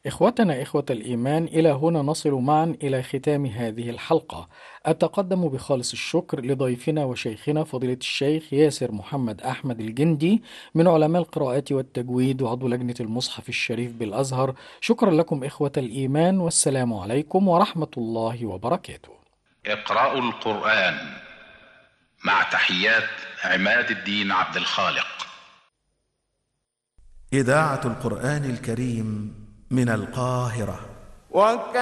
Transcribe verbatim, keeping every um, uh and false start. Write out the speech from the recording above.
إخوتنا إخوة الإيمان، إلى هنا نصل معا إلى ختام هذه الحلقة. أتقدم بخالص الشكر لضيفنا وشيخنا فضيلة الشيخ ياسر محمد أحمد الجندي من علماء القراءات والتجويد وعضو لجنة المصحف الشريف بالأزهر. شكرا لكم إخوة الإيمان، والسلام عليكم ورحمة الله وبركاته. اقرأوا القرآن. مع تحيات عماد الدين عبد الخالق. إذاعة القرآن الكريم من القاهرة.